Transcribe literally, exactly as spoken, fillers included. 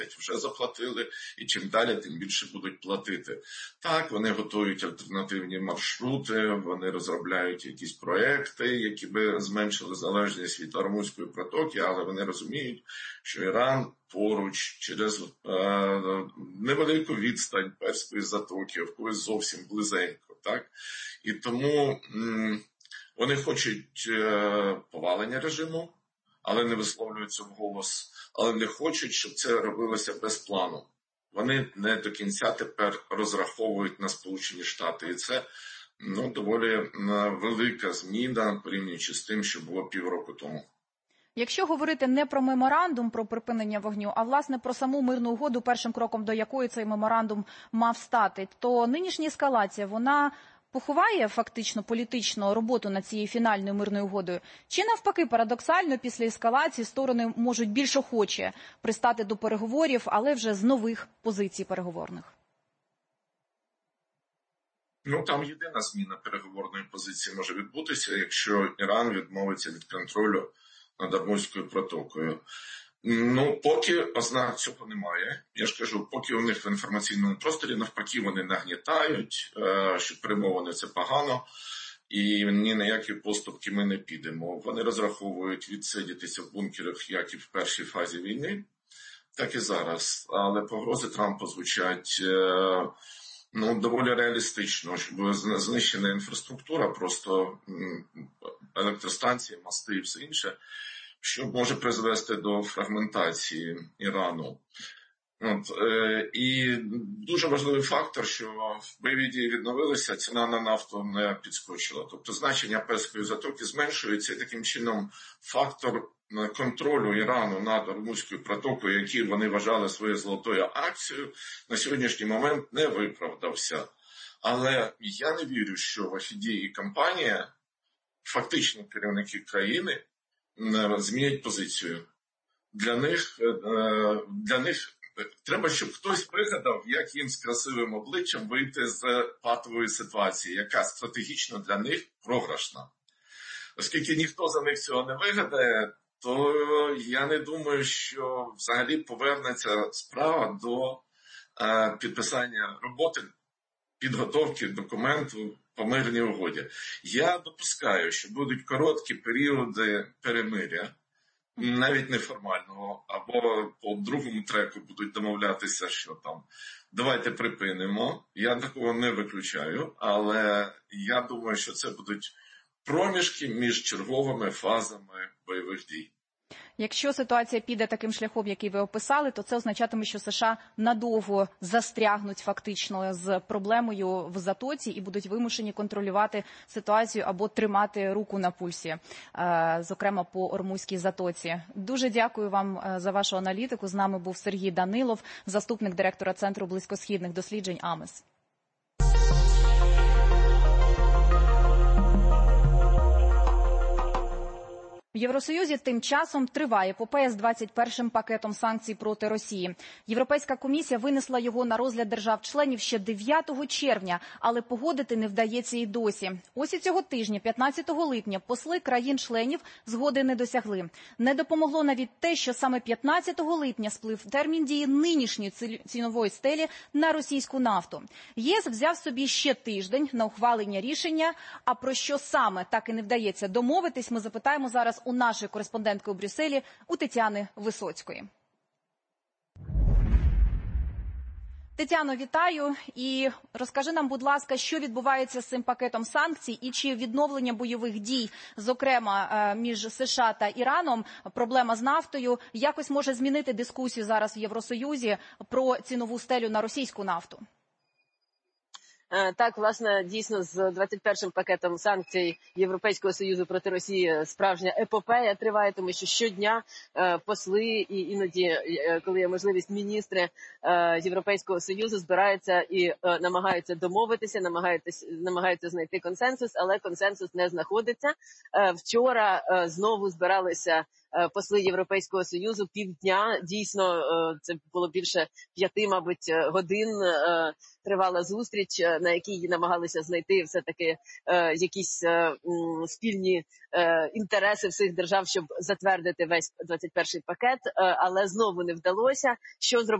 вже заплатили, і чим далі, тим більше будуть платити. Так, вони готують альтернативні маршрути, вони розробляють якісь проекти, які би зменшили залежність від Ормузької протоки, але вони розуміють, що Іран поруч, через е, невелику відстань Перської затоки, в когось зовсім близенько. Так? І тому м, вони хочуть е, повалення режиму, але не висловлюються вголос, але не хочуть, щоб це робилося без плану. Вони не до кінця тепер розраховують на Сполучені Штати. І це ну, доволі велика зміна, порівнюючи з тим, що було півроку тому. Якщо говорити не про меморандум про припинення вогню, а власне про саму мирну угоду, першим кроком до якої цей меморандум мав стати, то нинішня ескалація, вона поховає фактично політичну роботу над цією фінальною мирною угодою? Чи навпаки, парадоксально, після ескалації сторони можуть більш охоче пристати до переговорів, але вже з нових позицій переговорних? Ну, там єдина зміна переговорної позиції може відбутися, якщо Іран відмовиться від контролю над Ормузькою протокою. Ну, поки ознак цього немає. Я ж кажу, поки у них в інформаційному просторі, навпаки, вони нагнітають, що перемовини – це погано, і ні на які поступки ми не підемо. Вони розраховують відсидітися в бункерах, як і в першій фазі війни, так і зараз. Але погрози Трампа звучать ну, доволі реалістично, щоб знищена інфраструктура, просто електростанції, мости і все інше, що може призвести до фрагментації Ірану. От, е, і дуже важливий фактор, що бойові дії відновилися, ціна на нафту не підскочила. Тобто значення Перської затоки зменшується, і таким чином фактор контролю Ірану над Ормузькою протокою, який вони вважали своєю золотою акцією, на сьогоднішній момент не виправдався. Але я не вірю, що Вахіді і компанія, фактично керівники країни, змінять позицію. Для них, для них треба, щоб хтось вигадав, як їм з красивим обличчям вийти з патової ситуації, яка стратегічно для них програшна. Оскільки ніхто за них цього не вигадає, то я не думаю, що взагалі повернеться справа до підписання роботи, підготовки документу по мирній угоді. Я допускаю, що будуть короткі періоди перемиря, навіть неформального, або по другому треку будуть домовлятися, що там давайте припинимо. Я такого не виключаю, але я думаю, що це будуть проміжки між черговими фазами бойових дій. Якщо ситуація піде таким шляхом, який ви описали, то це означатиме, що США надовго застрягнуть фактично з проблемою в затоці і будуть вимушені контролювати ситуацію або тримати руку на пульсі, зокрема по Ормузькій затоці. Дуже дякую вам за вашу аналітику. З нами був Сергій Данилов, заступник директора Центру близькосхідних досліджень АМЕС. В Євросоюзі тим часом триває епопея з двадцять першим пакетом санкцій проти Росії. Європейська комісія винесла його на розгляд держав-членів ще дев'ятого червня, але погодити не вдається і досі. Ось і цього тижня, п'ятнадцятого липня, посли країн-членів згоди не досягли. Не допомогло навіть те, що саме п'ятнадцятого липня сплив термін дії нинішньої цінової стелі на російську нафту. ЄС взяв собі ще тиждень на ухвалення рішення, а про що саме так і не вдається домовитись, ми запитаємо зараз у нашої кореспондентки у Брюсселі, у Тетяни Висоцької. Тетяно, вітаю. І розкажи нам, будь ласка, що відбувається з цим пакетом санкцій і чи відновлення бойових дій, зокрема між США та Іраном, проблема з нафтою, якось може змінити дискусію зараз в Євросоюзі про цінову стелю на російську нафту? Так, власне, дійсно, з двадцять першим пакетом санкцій Європейського Союзу проти Росії справжня епопея триває, тому що щодня посли і іноді, коли є можливість, міністри Європейського Союзу збираються і намагаються домовитися, намагаються, намагаються знайти консенсус, але консенсус не знаходиться. Вчора знову збиралися посли Європейського Союзу півдня. Дійсно, це було більше п'яти, мабуть, годин тривала зустріч, на якій намагалися знайти все-таки якісь спільні інтереси всіх держав, щоб затвердити весь двадцять перший пакет, але знову не вдалося. Що зробити?